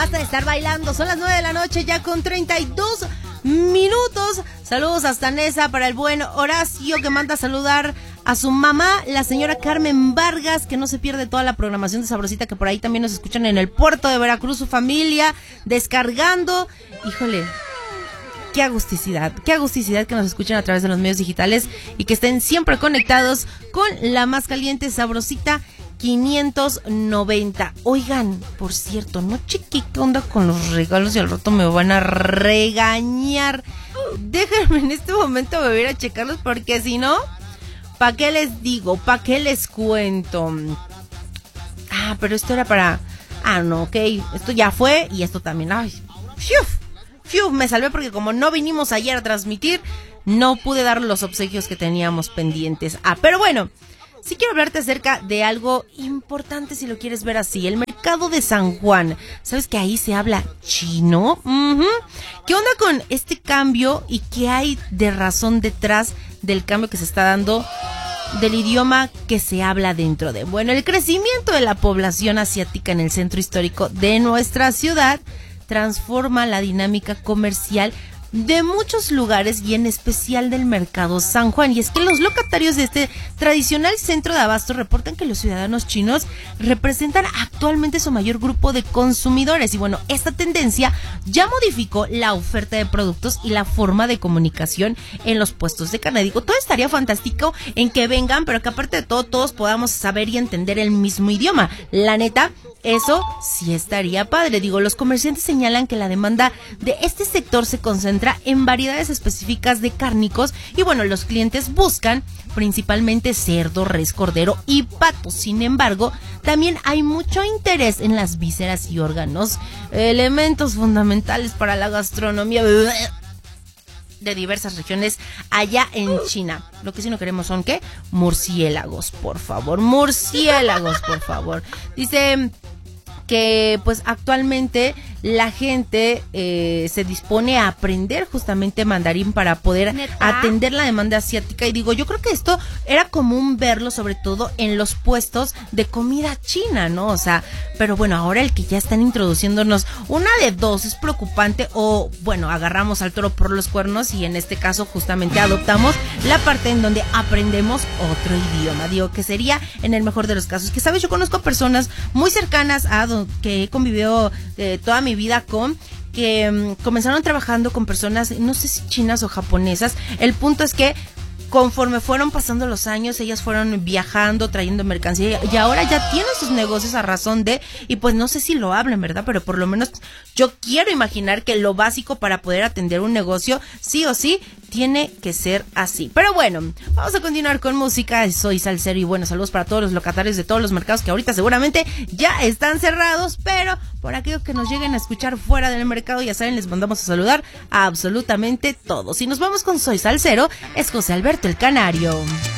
basta de estar bailando. Son las 9 de la noche ya con 32 minutos. Saludos hasta Nesa para el buen Horacio, que manda a saludar a su mamá, la señora Carmen Vargas, que no se pierde toda la programación de Sabrosita, que por ahí también nos escuchan en el puerto de Veracruz, su familia, descargando. Híjole, qué agusticidad que nos escuchen a través de los medios digitales y que estén siempre conectados con la más caliente Sabrosita 590. Oigan, por cierto, no chequé qué onda con los regalos y al rato me van a regañar. Déjenme en este momento volver a checarlos, porque si no, ¿para qué les digo? ¿Para qué les cuento? Pero esto era para... no, ok, esto ya fue y esto también. Ay, fiu, me salvé porque como no vinimos ayer a transmitir, no pude dar los obsequios que teníamos pendientes. Pero bueno, sí quiero hablarte acerca de algo importante, si lo quieres ver así, el mercado de San Juan. ¿Sabes que ahí se habla chino? ¿Qué onda con este cambio y qué hay de razón detrás del cambio que se está dando del idioma que se habla dentro de? Bueno, el crecimiento de la población asiática en el centro histórico de nuestra ciudad transforma la dinámica comercial de muchos lugares y en especial del mercado San Juan. Y es que los locatarios de este tradicional centro de abasto reportan que los ciudadanos chinos representan actualmente su mayor grupo de consumidores. Y bueno, esta tendencia ya modificó la oferta de productos y la forma de comunicación en los puestos de carne. Digo, todo estaría fantástico en que vengan, pero que aparte de todo, todos podamos saber y entender el mismo idioma. La neta, eso sí estaría padre. Digo, los comerciantes señalan que la demanda de este sector se concentra en variedades específicas de cárnicos y bueno, los clientes buscan principalmente cerdo, res, cordero y pato. Sin embargo, también hay mucho interés en las vísceras y órganos, elementos fundamentales para la gastronomía de diversas regiones allá en China. Lo que sí no queremos son, ¿qué? Murciélagos, por favor. Dice que pues actualmente la gente se dispone a aprender justamente mandarín para poder atender la demanda asiática. Y digo, yo creo que esto era común verlo sobre todo en los puestos de comida china, ¿no? O sea, pero bueno, ahora el que ya están introduciéndonos una de dos es preocupante, o bueno, agarramos al toro por los cuernos y en este caso justamente adoptamos la parte en donde aprendemos otro idioma. Digo, que sería en el mejor de los casos. Que sabes, yo conozco personas muy cercanas a que he convivido toda mi vida con, que comenzaron trabajando con personas, no sé si chinas o japonesas. El punto es que conforme fueron pasando los años, ellas fueron viajando, trayendo mercancía y ahora ya tienen sus negocios a razón de, y pues no sé si lo hablan, ¿verdad? Pero por lo menos yo quiero imaginar que lo básico para poder atender un negocio, sí o sí, tiene que ser así. Pero bueno, vamos a continuar con música. Soy Salsero y bueno, saludos para todos los locatarios de todos los mercados que ahorita seguramente ya están cerrados, pero por aquellos que nos lleguen a escuchar fuera del mercado, ya saben, les mandamos a saludar a absolutamente todos. Y nos vamos con Soy Salsero, es José Alberto el Canario.